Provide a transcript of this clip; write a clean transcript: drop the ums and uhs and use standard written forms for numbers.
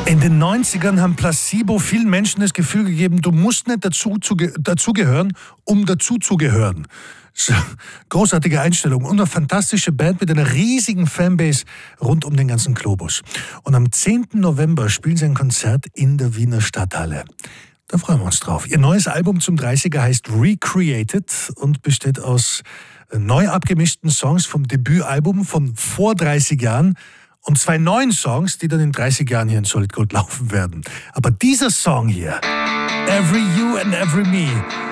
In den 90ern haben Placebo vielen Menschen das Gefühl gegeben, du musst nicht dazugehören, um dazuzugehören. So, großartige Einstellung und eine fantastische Band mit einer riesigen Fanbase rund um den ganzen Globus. Und am 10. November spielen sie ein Konzert in der Wiener Stadthalle. Da freuen wir uns drauf. Ihr neues Album zum 30er heißt Recreated und besteht aus neu abgemischten Songs vom Debütalbum von vor 30 Jahren und 2 neuen Songs, die dann in 30 Jahren hier in Solid Gold laufen werden. Aber dieser Song hier, Every You and Every Me,